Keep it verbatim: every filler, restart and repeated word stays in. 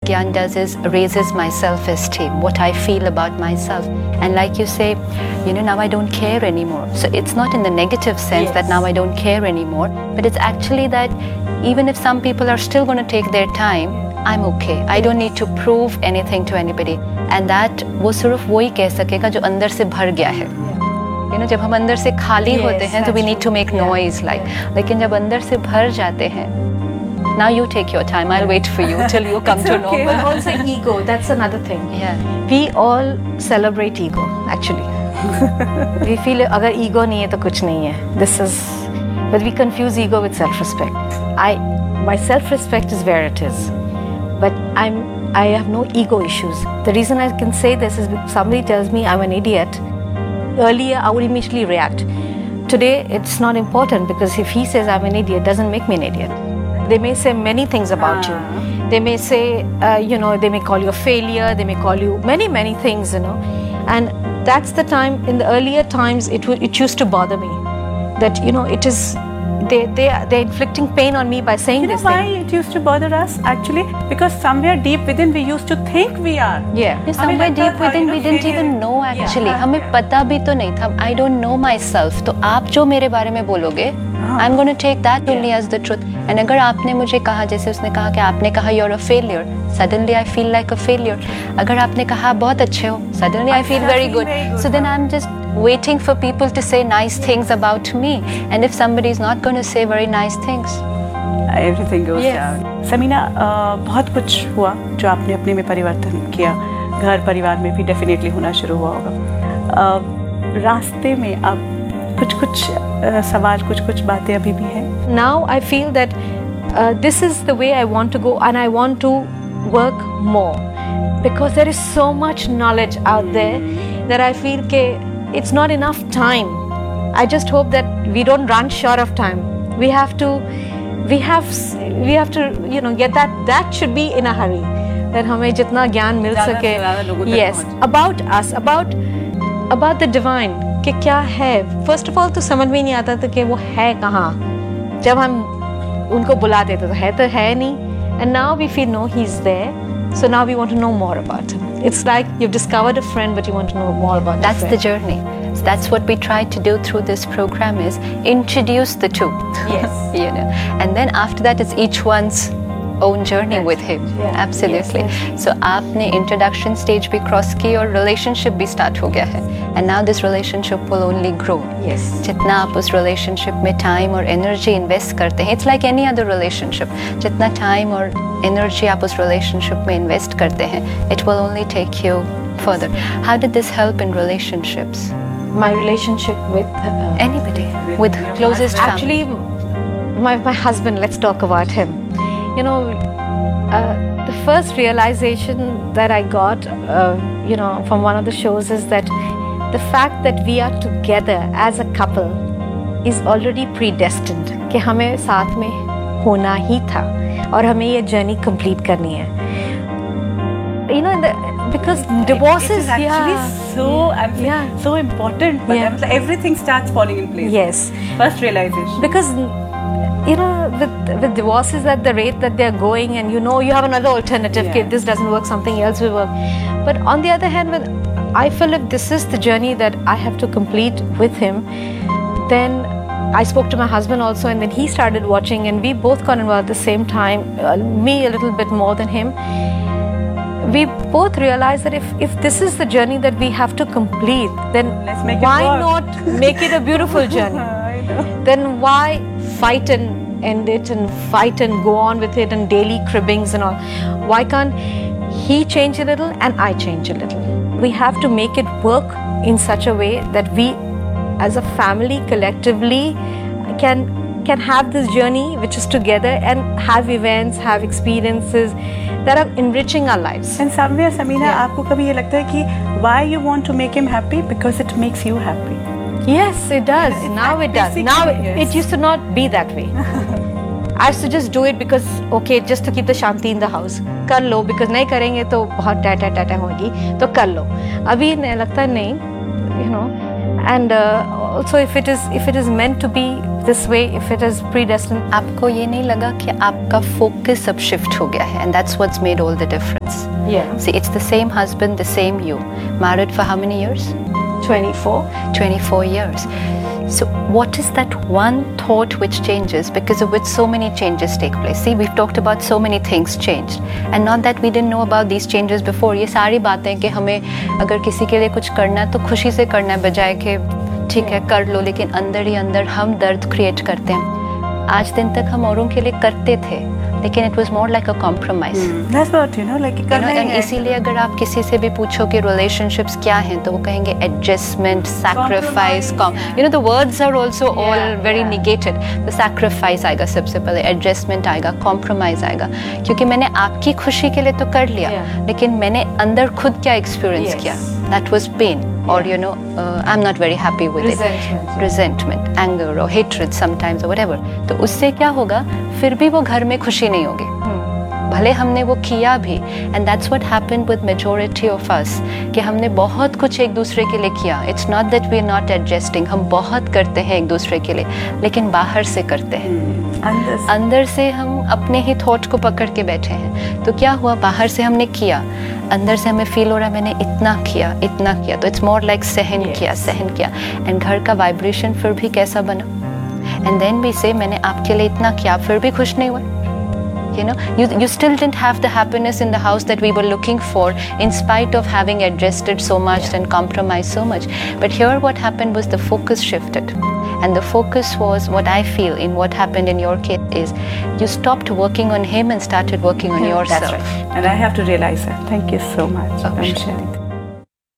Gyan does is raises my self-esteem, what I feel about myself. And like you say, you know, now I don't care anymore. So it's not in the negative sense yes. that now I don't care anymore, but it's actually that even if some people are still going to take their time, I'm okay. I don't need to prove anything to anybody. And that वो सिर्फ वही कह सकेगा जो अंदर से भर गया है. You know, जब हम अंदर से खाली yes, होते हैं तो we need to make noise like. लेकिन जब अंदर से भर जाते हैं, now you take your time. I'll wait for you till you come to okay. normal. But also ego. That's another thing. Yeah. We all celebrate ego. Actually, we feel अगर ego नहीं है तो कुछ नहीं है. This is, but we confuse ego with self-respect. I, my self-respect is where it is, but I'm. I have no ego issues. The reason I can say this is if somebody tells me I'm an idiot, earlier I would immediately react. Today it's not important because if he says I'm an idiot, doesn't make me an idiot. They may say many things about uh. you. They may say, uh, you know, they may call you a failure. They may call you many, many things, you know. And that's the time, in the earlier times, it, w- it used to bother me. That, you know, it is... They, they, they're inflicting pain on me by saying you know this why thing. It used to bother us actually? Because somewhere deep within we used to think we are. Yeah. yeah somewhere deep within we didn't even know actually. Yeah. हमें पता भी तो नहीं था. I don't know myself. तो आप जो मेरे बारे में बोलोगे, I'm going to take that only as the truth. And अगर आपने मुझे कहा, जैसे उसने कहा कि आपने कहा you're a failure, suddenly I feel like a failure. अगर आपने कहा बहुत अच्छे हो, suddenly I feel very good. So then I'm just waiting for people to say nice things about me. And if somebody is not going to say very nice things, everything goes yes. down. Samina, बहुत कुछ हुआ जो आपने अपने में परिवर्तन किया. घर परिवार में भी डेफिनेटली होना शुरू हुआ होगा. रास्ते में अब कुछ कुछ सवाल, कुछ कुछ बातें अभी भी हैं. Now I feel that uh, this is the way I want to go, and I want to work more because there is so much knowledge out there that I feel that it's not enough time. I just hope that we don't run short of time. We have to, we have, we have to, you know, get that. That should be in a hurry. That हमें जितना ज्ञान मिल सके. Yes, about us, about, about the divine. कि क्या है? First of all तो समझ में नहीं आता था कि वो है कहाँ. जब हम उनको बुलाते थे तो है तो है नहीं. And now we feel no, he's there. So now we want to know more about him. It's like you've discovered a friend, but you want to know more about. That's the journey. So that's what we try to do through this program: is introduce the two. Yes. You know, and then after that, it's each one's own journey yes. with him. Yeah. Absolutely. Yes, yes. So आपने introduction stage भी cross की और relationship भी start हो गया है. And now this relationship will only grow. Yes. जितना आप उस relationship में time और energy invest करते हैं, it's like any other relationship. जितना time और energy आप उस relationship में invest करते हैं, it will only take you further. How did this help in relationships? My relationship with uh, anybody, with closest actually, family. my my husband. Let's talk about him. You know, uh, the first realization that I got, uh, you know, from one of the shows is that the fact that we are together as a couple is already predestined. कि हमें साथ में होना ही था और हमें ये journey complete करनी है. You know, in the, because divorces, it is actually yeah, so yeah. so important. But yeah. everything starts falling in place. Yes. First realization. Because you know, with with divorces at the rate that they're going, and you know, you have another alternative. Yeah. If this doesn't work, something else will work. But on the other hand, when I feel if this is the journey that I have to complete with him, then I spoke to my husband also, and then he started watching, and we both got involved at the same time. Uh, me a little bit more than him. We both realized that if, if this is the journey that we have to complete, then Let's make why it not make it a beautiful journey? I know. Then why fight and end it and fight and go on with it and daily cribbings and all? Why can't he change a little and I change a little? We have to make it work in such a way that we as a family collectively can can have this journey which is together and have events, have experiences that are enriching our lives. And somewhere, Sameena, Yeah. आपको कभी ये लगता है कि why you want to make him happy? Because it makes you happy. Yes, it does. It- Now it does. basically, Now it, yes. it used to not be that way. I used to just do it because okay, just to keep the shanti in the house. कर लो, because नहीं करेंगे तो बहुत टाटा टाटा होगी, तो कर लो. अभी लगता है नहीं, you know. And uh, also, if it is if it is meant to be, this way if it is predestined. आपको ये नहीं लगा कि आपका फोकस अब शिफ्ट हो गया है, and that's what's made all the difference. Yeah. See, it's the same husband, the same you. Married for how many years? twenty-four. twenty-four years. So what is that one thought which changes, because of which so many changes take place? See, we've talked about so many things changed, and not that we didn't know about these changes before. ये सारी बातें कि हमें अगर किसी के लिए कुछ करना है तो खुशी से करना है, बजाय कि ठीक है कर लो, लेकिन अंदर ही अंदर हम दर्द क्रिएट करते हैं. आज दिन तक हम औरों के लिए करते थे, लेकिन it was more like a compromise. That's what, you know, like करना ही है. इसीलिए अगर आप किसी से भी पूछो कि रिलेशनशिप्स क्या हैं, तो वो कहेंगे adjustment, sacrifice. You know the words are also all very negated. The sacrifice आएगा सबसे पहले, एडजस्टमेंट आएगा, कॉम्प्रोमाइज आएगा, क्योंकि मैंने आपकी खुशी के लिए तो कर लिया, Yeah. लेकिन मैंने अंदर खुद क्या एक्सपीरियंस Yes. किया, दैट वाज पेन, और you know I am not very happy with it. Resentment. Resentment, anger और हेट्रेड समटाइम्स और व्हाटएवर. तो उससे क्या होगा, फिर भी वो घर में खुशी नहीं होगी, भले हमने वो किया भी. And that's what happened with majority of us, कि हमने बहुत कुछ एक दूसरे के लिए किया. It's not that we are not adjusting, हम बहुत करते हैं एक दूसरे के लिए, लेकिन बाहर से करते हैं. अंदर से. अंदर से हम अपने ही थॉट को पकड़ के बैठे हैं. तो क्या हुआ, बाहर से हमने किया, अंदर से हमें फील हो रहा है मैंने इतना किया, इतना किया. तो इट्स मोर लाइक सहन Yes. किया, सहन किया. एंड घर का वाइब्रेशन फिर भी कैसा बना. एंड देन वी से मैंने आपके लिए इतना किया, फिर भी खुश नहीं हुआ. You know, you, you still didn't have the happiness in the house that we were looking for, in spite of having adjusted so much Yeah. and compromised so much. But here what happened was the focus shifted. And the focus was, what I feel in what happened in your case is, you stopped working on him and started working on yourself. That's right. And I have to realize that. Thank you so much. Oh, I'm sure. sharing this.